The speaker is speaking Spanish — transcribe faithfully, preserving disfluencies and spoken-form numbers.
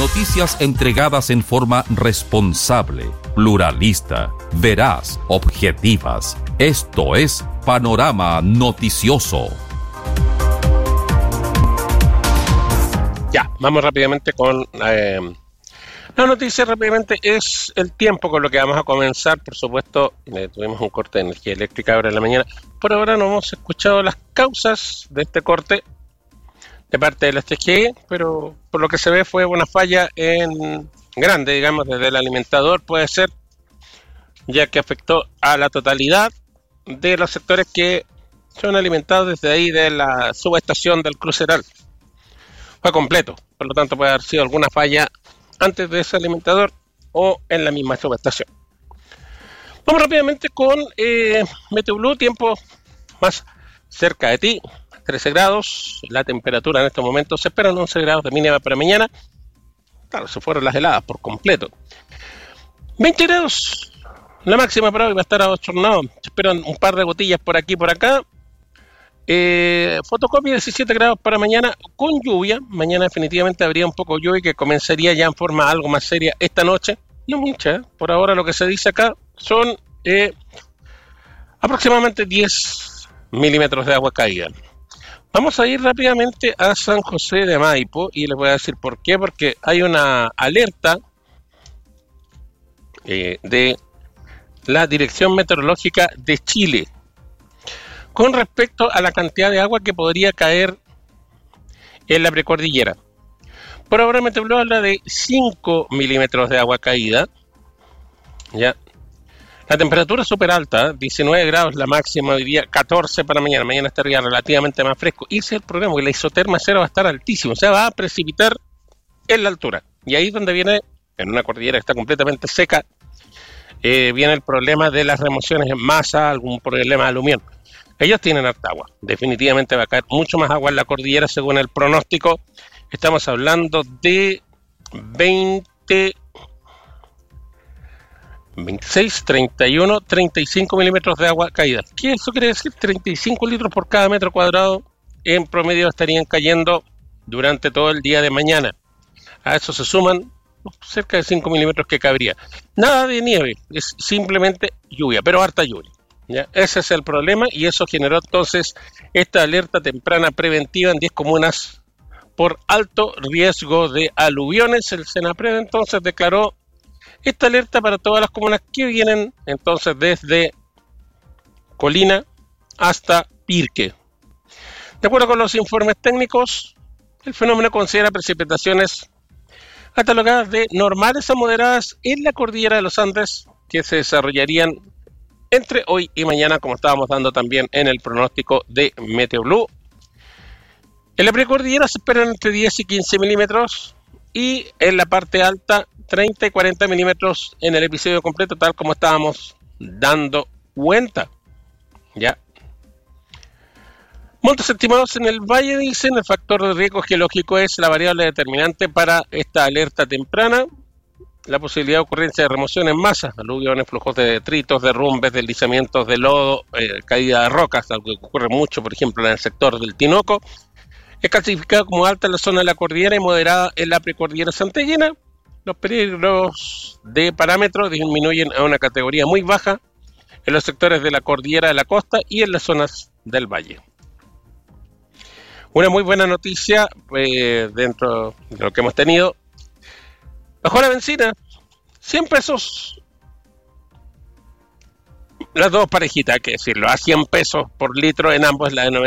Noticias entregadas en forma responsable, pluralista, veraz, objetivas. Esto es Panorama Noticioso. Ya, vamos rápidamente con eh, la noticia. Rápidamente es el tiempo con lo que vamos a comenzar. Por supuesto, eh, tuvimos un corte de energía eléctrica ahora en la mañana. Por ahora no hemos escuchado las causas de este corte de parte de la T G E, pero por lo que se ve fue una falla en grande, digamos, desde el alimentador puede ser, ya que afectó a la totalidad de los sectores que son alimentados desde ahí de la subestación del Cruceral. Fue completo, por lo tanto puede haber sido alguna falla antes de ese alimentador o en la misma subestación. Vamos rápidamente con eh, MeteoBlue, tiempo más cerca de ti, trece grados, la temperatura en estos momentos se esperan once grados de mínima para mañana. Claro, se fueron las heladas por completo. veinte grados, la máxima para hoy va a estar abochornado, se esperan un par de gotillas por aquí y por acá. Eh, fotocopia diecisiete grados para mañana con lluvia. Mañana definitivamente habría un poco de lluvia que comenzaría ya en forma algo más seria esta noche. No mucha, ¿eh? Por ahora lo que se dice acá son eh, aproximadamente diez milímetros de agua caída. Vamos a ir rápidamente a San José de Maipo y les voy a decir por qué, porque hay una alerta eh, de la Dirección Meteorológica de Chile con respecto a la cantidad de agua que podría caer en la precordillera. Por ahora MeteoBlue habla de cinco milímetros de agua caída. Ya. La temperatura es súper alta, diecinueve grados la máxima hoy día, catorce para mañana. Mañana estaría relativamente más fresco. Y ese es el problema, que la isoterma cero va a estar altísimo, o sea, va a precipitar en la altura. Y ahí es donde viene, en una cordillera que está completamente seca, eh, viene el problema de las remociones en masa, algún problema de alumión. Ellos tienen harta agua, definitivamente va a caer mucho más agua en la cordillera según el pronóstico. Estamos hablando de veinte, veintiséis, treinta y uno, treinta y cinco milímetros de agua caída. ¿Qué eso quiere decir? treinta y cinco litros por cada metro cuadrado en promedio estarían cayendo durante todo el día de mañana. A eso se suman cerca de cinco milímetros que cabría. Nada de nieve, es simplemente lluvia, pero harta lluvia. ¿Ya? Ese es el problema y eso generó entonces esta alerta temprana preventiva en diez comunas por alto riesgo de aluviones. El Senapred entonces declaró esta alerta para todas las comunas que vienen entonces desde Colina hasta Pirque. De acuerdo con los informes técnicos, el fenómeno considera precipitaciones catalogadas de normales a moderadas en la cordillera de los Andes que se desarrollarían entre hoy y mañana, como estábamos dando también en el pronóstico de MeteoBlue. En la precordillera se esperan entre diez y quince milímetros y en la parte alta treinta y cuarenta milímetros en el episodio completo, tal como estábamos dando cuenta. Ya. Montes estimados en el valle, dicen, el factor de riesgo geológico es la variable determinante para esta alerta temprana. La posibilidad de ocurrencia de remoción en masa, aluviones, flujos de detritos, derrumbes, deslizamientos de lodo, eh, caída de rocas, algo que ocurre mucho, por ejemplo, en el sector del Tinoco. Es clasificada como alta en la zona de la cordillera y moderada en la precordillera santellena. Los peligros de parámetro disminuyen a una categoría muy baja en los sectores de la cordillera de la costa y en las zonas del valle. Una muy buena noticia eh, dentro de lo que hemos tenido. Bajó la benzina, cien pesos. Las dos parejitas, hay que decirlo, a cien pesos por litro en ambos, la de